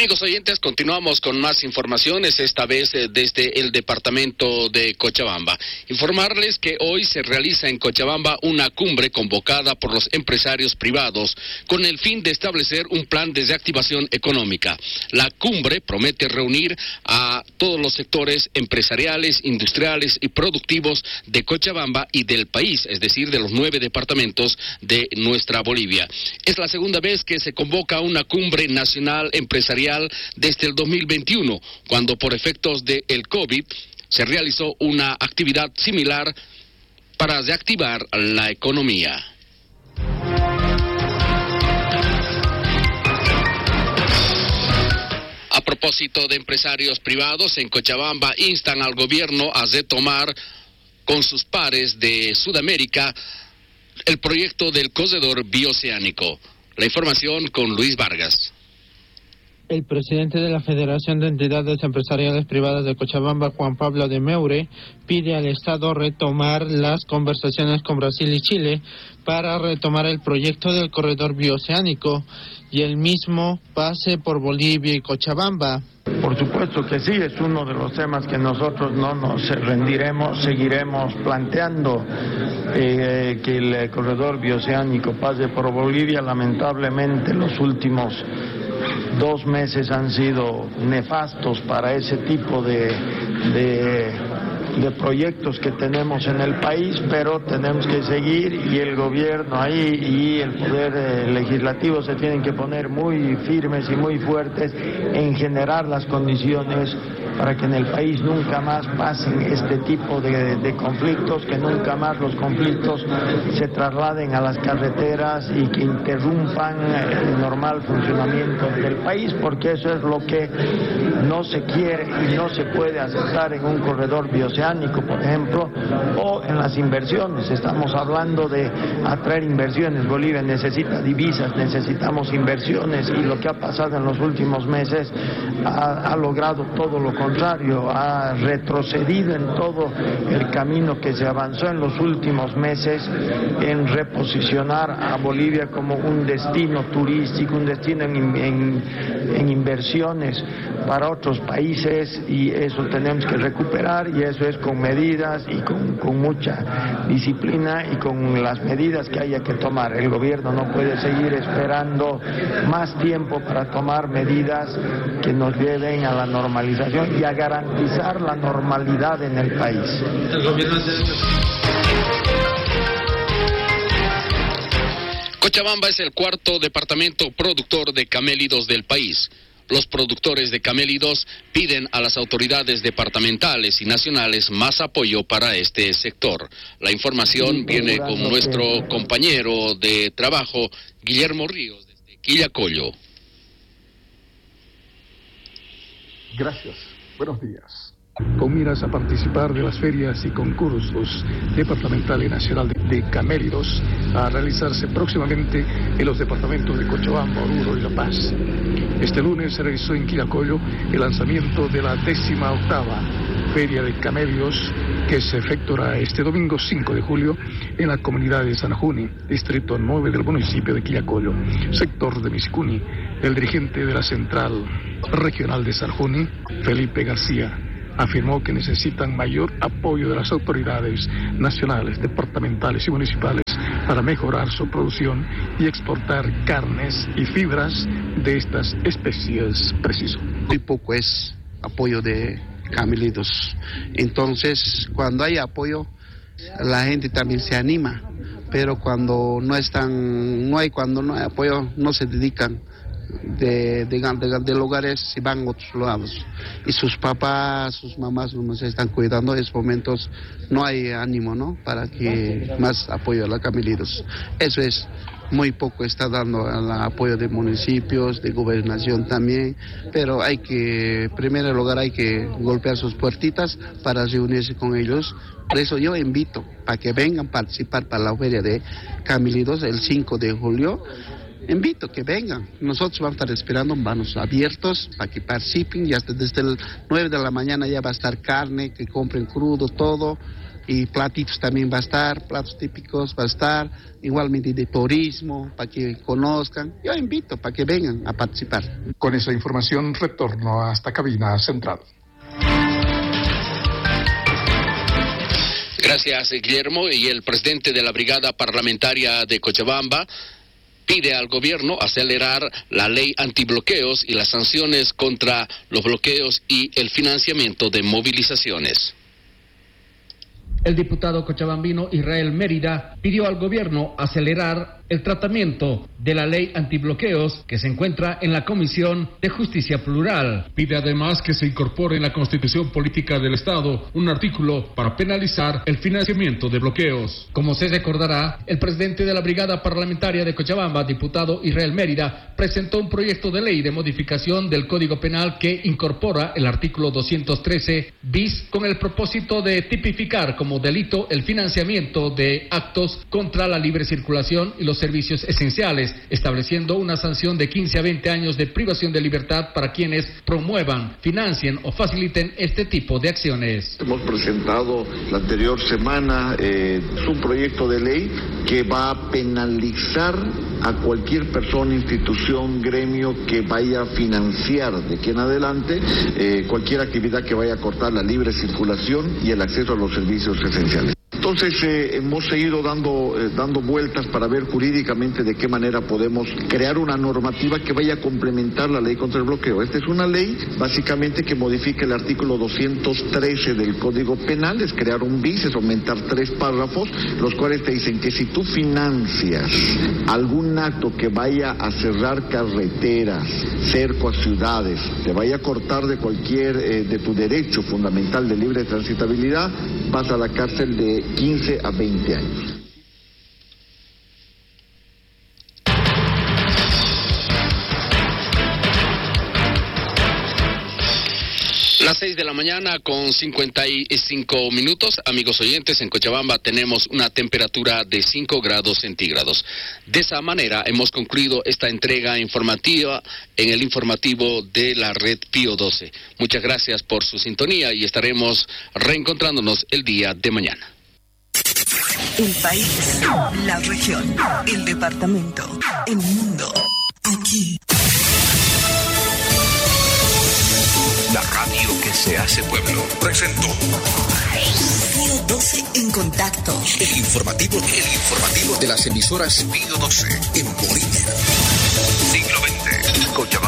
Amigos oyentes, continuamos con más informaciones, esta vez desde el departamento de Cochabamba. Informarles que hoy se realiza en Cochabamba una cumbre convocada por los empresarios privados con el fin de establecer un plan de reactivación económica. La cumbre promete reunir a todos los sectores empresariales, industriales y productivos de Cochabamba y del país, es decir, de los 9 departamentos de nuestra Bolivia. Es la segunda vez que se convoca una cumbre nacional empresarial desde el 2021, cuando por efectos del COVID se realizó una actividad similar para reactivar la economía. A propósito de empresarios privados, en Cochabamba instan al gobierno a retomar con sus pares de Sudamérica el proyecto del corredor bioceánico. La información con Luis Vargas. El presidente de la Federación de Entidades Empresariales Privadas de Cochabamba, Juan Pablo de Meure, pide al Estado retomar las conversaciones con Brasil y Chile para retomar el proyecto del corredor bioceánico y el mismo pase por Bolivia y Cochabamba. Por supuesto que sí, es uno de los temas que nosotros no nos rendiremos, seguiremos planteando que el corredor bioceánico pase por Bolivia. Lamentablemente los últimos 2 meses han sido nefastos para ese tipo de proyectos que tenemos en el país, pero tenemos que seguir y el gobierno ahí y el poder legislativo se tienen que poner muy firmes y muy fuertes en generar las condiciones para que en el país nunca más pasen este tipo de conflictos, que nunca más los conflictos se trasladen a las carreteras y que interrumpan el normal funcionamiento del país, porque eso es lo que no se quiere y no se puede aceptar en un corredor bioceánico, por ejemplo, o en las inversiones. Estamos hablando de atraer inversiones. Bolivia necesita divisas, necesitamos inversiones, y lo que ha pasado en los últimos meses ha logrado todo lo contrario, ha retrocedido en todo el camino que se avanzó en los últimos meses en reposicionar a Bolivia como un destino turístico, un destino en inversiones para otros países, y eso tenemos que recuperar, y eso es con medidas y con mucha disciplina y con las medidas que haya que tomar. El gobierno no puede seguir esperando más tiempo para tomar medidas que nos lleven a la normalización y a garantizar la normalidad en el país. Cochabamba es el 4º departamento productor de camélidos del país. Los productores de camélidos piden a las autoridades departamentales y nacionales más apoyo para este sector. La información viene con nuestro compañero de trabajo, Guillermo Ríos, desde Quillacollo. Gracias. Buenos días. Con miras a participar de las ferias y concursos departamental y nacional de camélidos a realizarse próximamente en los departamentos de Cochabamba, Oruro y La Paz. Este lunes se realizó en Quillacollo el lanzamiento de la 18ª Feria de Camélidos, que se efectuará este domingo 5 de julio en la comunidad de San Juni, distrito 9 del municipio de Quillacollo, sector de Misicuni. El dirigente de la Central Regional de San Juni, Felipe García, afirmó que necesitan mayor apoyo de las autoridades nacionales, departamentales y municipales para mejorar su producción y exportar carnes y fibras de estas especies. Preciso. Muy poco es apoyo de camélidos. Entonces, cuando hay apoyo, la gente también se anima, pero cuando no hay apoyo, no se dedican de lugares y van a otros lados, y sus papás, sus mamás no se están cuidando. En estos momentos no hay ánimo, ¿no?, para que más apoyo a los camélidos. Eso es muy poco está dando el apoyo de municipios, de gobernación también, pero en primer lugar hay que golpear sus puertitas para reunirse con ellos. Por eso yo invito para que vengan a participar para la feria de camélidos el 5 de julio. Invito que vengan, nosotros vamos a estar esperando manos abiertos para que participen. Ya desde el 9 de la mañana ya va a estar carne, que compren crudo, todo. y platitos también va a estar, platos típicos va a estar, igualmente de turismo, para que conozcan. Yo invito para que vengan a participar. Con esa información retorno hasta cabina central. Gracias, Guillermo. Y el presidente de la Brigada Parlamentaria de Cochabamba pide al gobierno acelerar la ley antibloqueos y las sanciones contra los bloqueos y el financiamiento de movilizaciones. El diputado cochabambino Israel Mérida pidió al gobierno acelerar el tratamiento de la ley antibloqueos que se encuentra en la Comisión de Justicia Plural. Pide además que se incorpore en la Constitución Política del Estado un artículo para penalizar el financiamiento de bloqueos. Como se recordará, el presidente de la Brigada Parlamentaria de Cochabamba, diputado Israel Mérida, presentó un proyecto de ley de modificación del Código Penal que incorpora el artículo 213 bis con el propósito de tipificar como delito el financiamiento de actos contra la libre circulación y los servicios esenciales, estableciendo una sanción de 15 a 20 años de privación de libertad para quienes promuevan, financien o faciliten este tipo de acciones. Hemos presentado la anterior semana un proyecto de ley que va a penalizar a cualquier persona, institución, gremio que vaya a financiar de aquí en adelante cualquier actividad que vaya a cortar la libre circulación y el acceso a los servicios esenciales. Entonces hemos seguido dando vueltas para ver jurídicamente de qué manera podemos crear una normativa que vaya a complementar la ley contra el bloqueo. Esta es una ley básicamente que modifica el artículo 213 del Código Penal, es crear un bis, es aumentar 3 párrafos, los cuales te dicen que si tú financias algún acto que vaya a cerrar carreteras, cerco a ciudades, te vaya a cortar de cualquier de tu derecho fundamental de libre transitabilidad, vas a la cárcel de 15 a 20 años. Las 6 de la mañana con 55 minutos. Amigos oyentes, en Cochabamba tenemos una temperatura de 5 grados centígrados. De esa manera hemos concluido esta entrega informativa en el informativo de la red Pío 12. Muchas gracias por su sintonía y estaremos reencontrándonos el día de mañana. El país, la región, el departamento, el mundo, aquí. La radio que se hace pueblo presentó Pío 12 en contacto. El informativo de las emisoras Pío 12 en Bolivia. Siglo XX, Cochabamba.